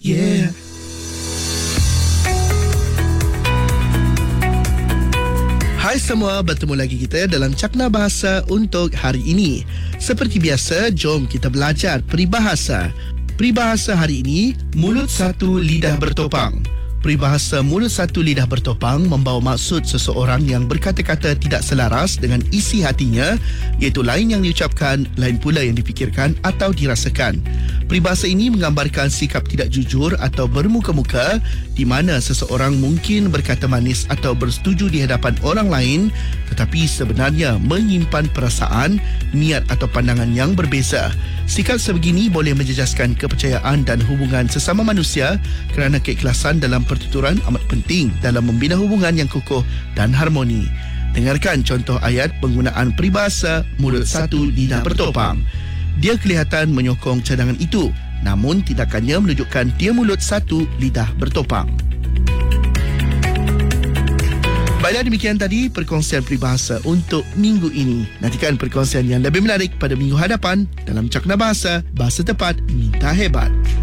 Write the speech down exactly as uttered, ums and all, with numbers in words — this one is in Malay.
Yeah. Hai semua, bertemu lagi kita dalam Cakna Bahasa untuk hari ini. Seperti biasa, jom kita belajar peribahasa. Peribahasa hari ini, mulut satu lidah bertopang. Peribahasa mulut satu lidah bertopang membawa maksud seseorang yang berkata-kata tidak selaras dengan isi hatinya, iaitu lain yang diucapkan, lain pula yang dipikirkan atau dirasakan. Peribahasa ini menggambarkan sikap tidak jujur atau bermuka-muka di mana seseorang mungkin berkata manis atau bersetuju di hadapan orang lain tetapi sebenarnya menyimpan perasaan, niat atau pandangan yang berbeza. Sikap sebegini boleh menjejaskan kepercayaan dan hubungan sesama manusia kerana keikhlasan dalam pertuturan amat penting dalam membina hubungan yang kukuh dan harmoni. Dengarkan contoh ayat penggunaan peribahasa mulut satu lidah bertopang. Dia kelihatan menyokong cadangan itu, namun tindakannya menunjukkan dia mulut satu lidah bertopang. Baiklah, demikian tadi perkongsian peribahasa untuk minggu ini. Nantikan perkongsian yang lebih menarik pada minggu hadapan dalam Cakna Bahasa, Bahasa Tepat Minta Hebat.